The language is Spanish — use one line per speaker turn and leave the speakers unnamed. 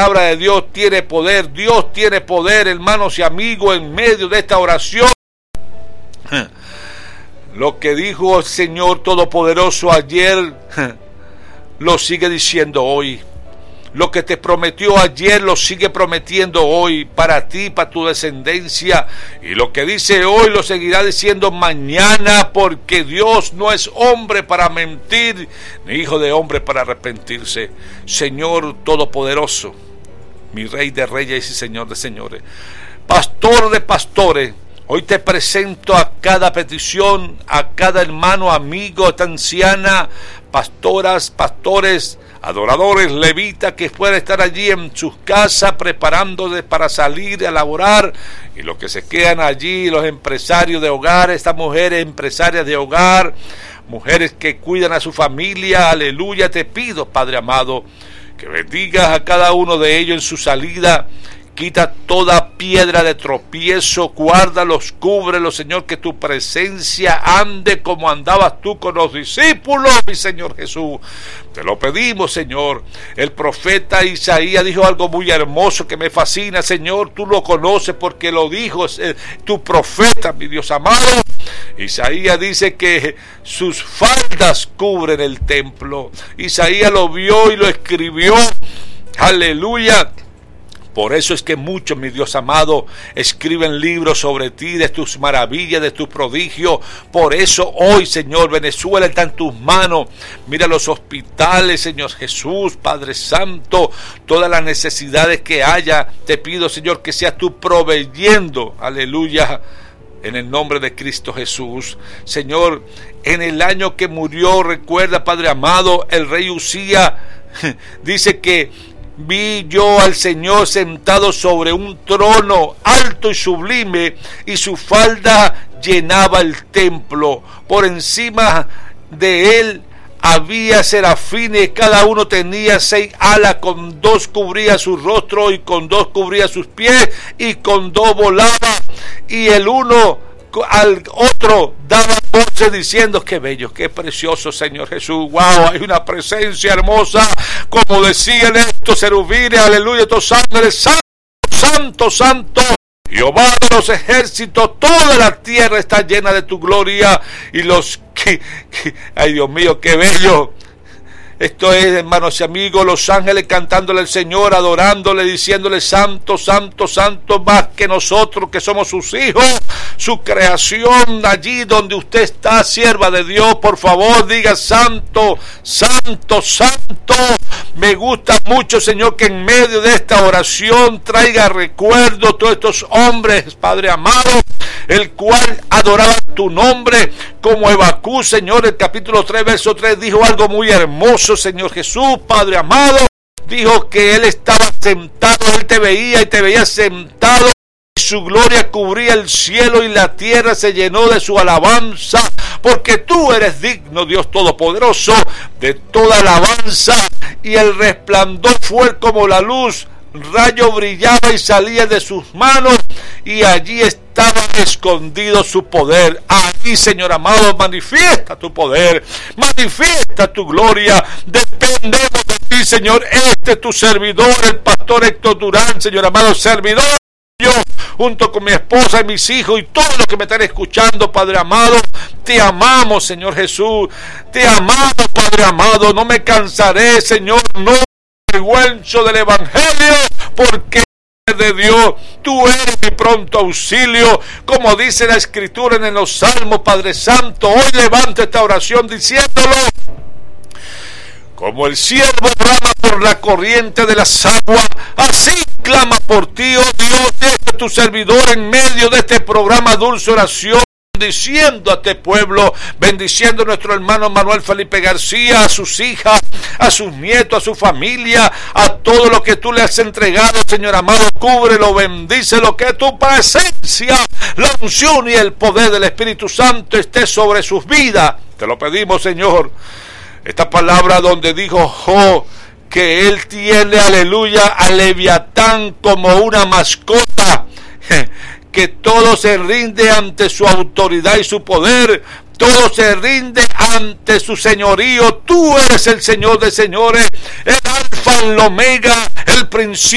palabra de Dios tiene poder. Dios tiene poder, hermanos y amigos, en medio de esta oración. Lo que dijo el Señor Todopoderoso ayer, lo sigue diciendo hoy. Lo que te prometió ayer lo sigue prometiendo hoy para ti, para tu descendencia. Y lo que dice hoy lo seguirá diciendo mañana, porque Dios no es hombre para mentir, ni hijo de hombre para arrepentirse. Señor Todopoderoso, mi Rey de reyes y Señor de señores, Pastor de pastores, hoy te presento a cada petición, a cada hermano, amigo, esta anciana, pastoras, pastores, adoradores, levitas que puedan estar allí en sus casas preparándose para salir a laborar, y los que se quedan allí, los empresarios de hogar, estas mujeres empresarias de hogar, mujeres que cuidan a su familia, aleluya. Te pido, Padre amado, que bendigas a cada uno de ellos en su salida. Quita toda piedra de tropiezo, guárdalos, cúbrelos, Señor, que tu presencia ande como andabas tú con los discípulos, mi Señor Jesús. Te lo pedimos, Señor. El profeta Isaías dijo algo muy hermoso que me fascina, Señor. Tú lo conoces porque lo dijo tu profeta, mi Dios amado. Isaías dice que sus faldas cubren el templo. Isaías lo vio y lo escribió. Aleluya. Por eso es que muchos, mi Dios amado, escriben libros sobre ti, de tus maravillas, de tus prodigios. Por eso hoy, Señor, Venezuela está en tus manos. Mira los hospitales, Señor Jesús, Padre Santo, todas las necesidades que haya. Te pido, Señor, que seas tú proveyendo, aleluya, en el nombre de Cristo Jesús. Señor, en el año que murió, recuerda, Padre amado, el rey Usías, dice que vi yo al Señor sentado sobre un trono alto y sublime, y su falda llenaba el templo. Por encima de él había serafines, cada uno tenía 6 alas, con 2 cubría su rostro, y con 2 cubría sus pies, y con 2 volaba, y el uno al otro daba voces diciendo: qué bello, qué precioso, Señor Jesús. Wow, hay una presencia hermosa, como decían estos serafines, aleluya, estos ángeles: santo, santo, santo, Jehová de los ejércitos, toda la tierra está llena de tu gloria. Y los que ay, Dios mío, qué bello. Esto es, hermanos y amigos, los ángeles cantándole al Señor, adorándole, diciéndole: santo, santo, santo, más que nosotros que somos sus hijos, su creación. Allí donde usted está, sierva de Dios, por favor diga: santo, santo, santo. Me gusta mucho, Señor, que en medio de esta oración traiga recuerdo todos estos hombres, Padre amado, el cual adoraba tu nombre, como Habacuc, Señor, el capítulo 3, verso 3, dijo algo muy hermoso, Señor Jesús, Padre amado. Dijo que él estaba sentado, él te veía y te veía sentado, y su gloria cubría el cielo, y la tierra se llenó de su alabanza, porque tú eres digno, Dios Todopoderoso, de toda alabanza. Y el resplandor fue como la luz, rayo brillaba y salía de sus manos, y allí estaba escondido su poder. Allí, Señor amado, manifiesta tu poder, manifiesta tu gloria. Dependemos de ti, Señor. Este es tu servidor, el pastor Héctor Durán, Señor amado, servidor. Yo, junto con mi esposa y mis hijos y todos los que me están escuchando, Padre amado, te amamos, Señor Jesús. Te amamos, Padre amado. No me cansaré, Señor, no me avergüenzo del Evangelio, porque de Dios, tú eres mi pronto auxilio, como dice la Escritura en los Salmos, Padre Santo. Hoy levanto esta oración diciéndolo: como el siervo brama por la corriente de las aguas, así clama por ti, oh Dios, desde tu servidor en medio de este programa Dulce Oración, bendiciendo a este pueblo, bendiciendo a nuestro hermano Manuel Felipe García, a sus hijas, a sus nietos, a su familia, a todo lo que tú le has entregado, Señor amado. Cúbrelo, bendícelo, que tu presencia, la unción y el poder del Espíritu Santo esté sobre sus vidas. Te lo pedimos, Señor. Esta palabra donde dijo Job que él tiene, aleluya, a Leviatán como una mascota, que todo se rinde ante su autoridad y su poder, todo se rinde ante su señorío. Tú eres el Señor de señores, el alfa, el omega, el principio